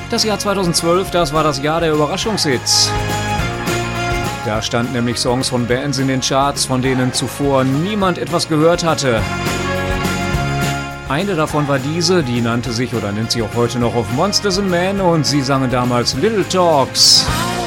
Das Jahr 2012, das war das Jahr der Überraschungshits. Da standen nämlich Songs von Bands in den Charts, von denen zuvor niemand etwas gehört hatte. Eine davon war diese, die nannte sich oder nennt sich auch heute noch auf Monsters and Men und sie sangen damals Little Talks.